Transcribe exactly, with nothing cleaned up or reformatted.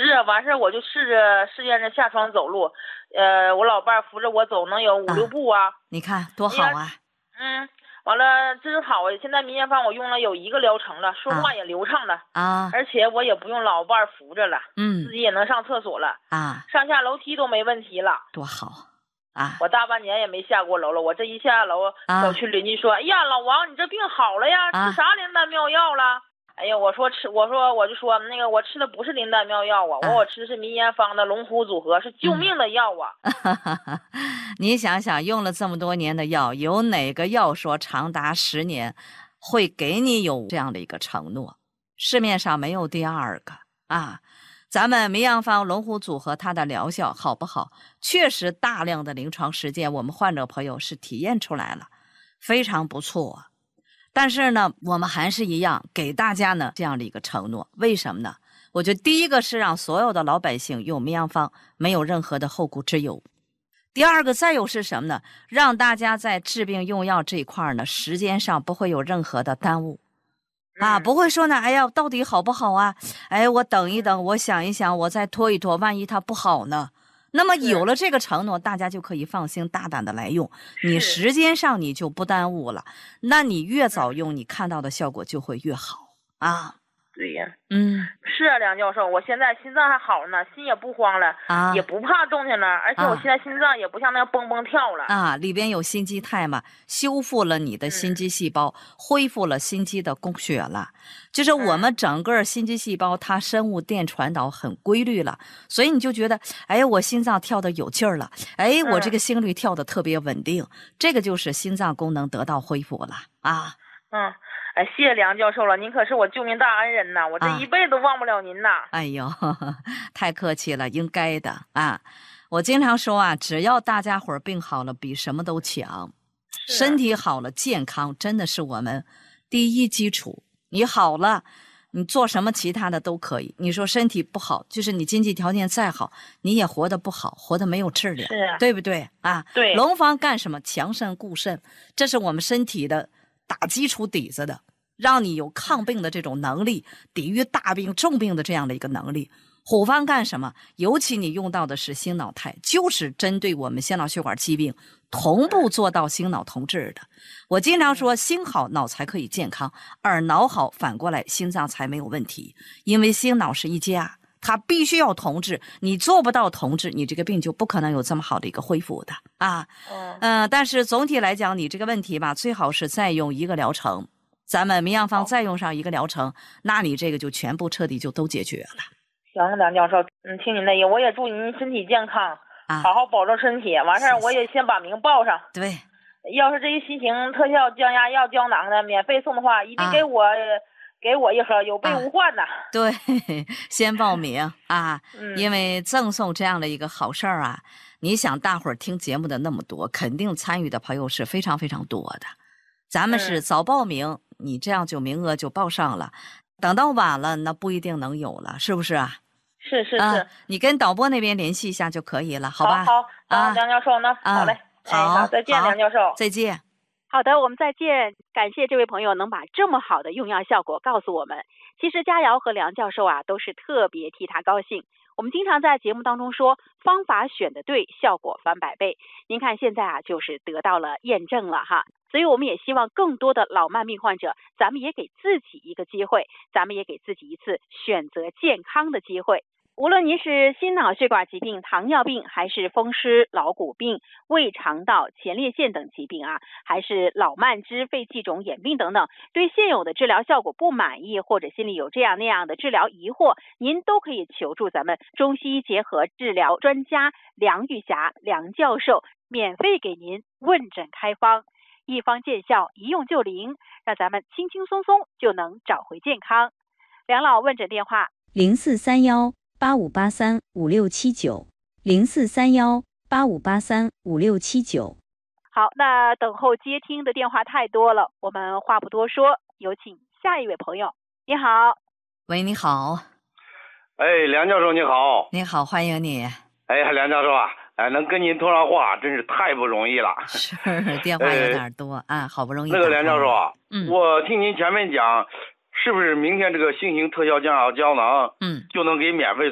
是啊，完事儿我就试着试验着下床走路，呃，我老伴儿扶着我走，能有五六步啊。 你看多好啊！ 嗯，完了真好啊！现在民间方我用了有一个疗程了，说话也流畅了啊， 而且我也不用老伴儿扶着了， 嗯， 自己也能上厕所了啊， 上下楼梯都没问题了， 多好啊！ 我大半年也没下过楼了，我这一下楼， 啊、 小区邻居说：“哎呀，老王，你这病好了呀， 啊、 吃啥灵丹妙药了？”哎呀，我说吃，我说我就说那个我吃的不是灵丹妙药啊，我、啊、我吃的是民间方的龙虎组合，是救命的药啊。 嗯、你想想，用了这么多年的药，有哪个药说长达十年会给你有这样的一个承诺？市面上没有第二个啊。咱们民药方龙虎组合它的疗效好不好？确实大量的临床实践，我们患者朋友是体验出来了，非常不错。但是呢，我们还是一样给大家呢这样的一个承诺。为什么呢？我觉得第一个是让所有的老百姓用民药方没有任何的后顾之忧。第二个再有是什么呢？让大家在治病用药这一块呢，时间上不会有任何的耽误啊，不会说呢，哎呀，到底好不好啊？哎，我等一等，我想一想，我再拖一拖，万一它不好呢？那么有了这个承诺，大家就可以放心大胆的来用，你时间上你就不耽误了，那你越早用，你看到的效果就会越好啊。 对呀， 嗯， 是啊，梁教授，我现在心脏还好了呢，心也不慌了，啊，也不怕动弹了，而且我现在心脏也不像那样蹦蹦跳了啊，里边有心肌肽嘛，修复了你的心肌细胞，嗯、恢复了心肌的供血了。就是我们整个心肌细胞它生物电传导很规律了，所以你就觉得，哎，我心脏跳得有劲儿了，哎，我这个心率跳得特别稳定，嗯、这个就是心脏功能得到恢复了啊。 嗯。哎，谢谢梁教授了，您可是我救命大恩人呐，我这一辈子都忘不了您呐。啊、 哎呦呵呵，太客气了，应该的啊。我经常说啊，只要大家伙儿病好了，比什么都强。身体好了，健康真的是我们第一基础。你好了，你做什么其他的都可以。你说身体不好，就是你经济条件再好，你也活得不好，活得没有质量， 是啊、 对不对啊？ 对。 龙方干什么？强肾固肾，这是我们身体的打基础底子的，让你有抗病的这种能力，抵御大病重病的这样的一个能力。虎方干什么？尤其你用到的是心脑肽，就是针对我们心脑血管疾病同步做到心脑同治的。我经常说，心好脑才可以健康，而脑好反过来心脏才没有问题，因为心脑是一家，它必须要同治，你做不到同治，你这个病就不可能有这么好的一个恢复的啊。嗯、呃，但是总体来讲，你这个问题吧，最好是再用一个疗程，咱们民药方再用上一个疗程，那你这个就全部彻底就都解决了。 行，梁教授，嗯，听您的意，我也祝您身体健康， 啊、 好好保重身体。完事儿我也先把名报上。 对， 要是这些新型特效降压药胶囊的免费送的话，一定给我、啊、给我一盒，有备无患呐、啊。 对，先报名啊、嗯，因为赠送这样的一个好事儿啊，你想大伙儿听节目的那么多，肯定参与的朋友是非常非常多的。咱们是早报名，嗯、你这样就名额就报上了，等到晚了那不一定能有了，是不是啊？ 是是是、 啊，你跟导播那边联系一下就可以了，好吧？ 好好， 啊， 梁教授呢？ 啊、 好嘞， 好， 哎、好，再见，梁教授， 再见。 好的，我们再见。感谢这位朋友能把这么好的用药效果告诉我们。其实佳瑶和梁教授啊，都是特别替他高兴。我们经常在节目当中说，方法选得对，效果翻百倍。您看现在啊，就是得到了验证了哈。所以我们也希望更多的老慢病患者，咱们也给自己一个机会，咱们也给自己一次选择健康的机会。无论您是心脑血管疾病、糖尿病，还是风湿、老骨病、胃肠道、前列腺等疾病啊，还是老慢支、肺气肿、眼病等等，对现有的治疗效果不满意，或者心里有这样那样的治疗疑惑，您都可以求助咱们中西医结合治疗专家梁玉霞梁教授，免费给您问诊开方，一方见效，一用就灵，让咱们轻轻松松就能找回健康。梁老问诊电话： 零四三幺八五八三五六七九，零四三幺八五八三五六七九。 好，那等候接听的电话太多了，我们话不多说，有请下一位朋友。你好。 喂，你好。 哎，梁教授你好。 你好，欢迎你。 哎，梁教授啊，哎，能跟您通上话真是太不容易了。 是，电话有点多、呃、啊，好不容易。 那个梁教授啊， 嗯， 我听您前面讲，是不是明天这个新型特效降压胶囊， 嗯， 就能给免费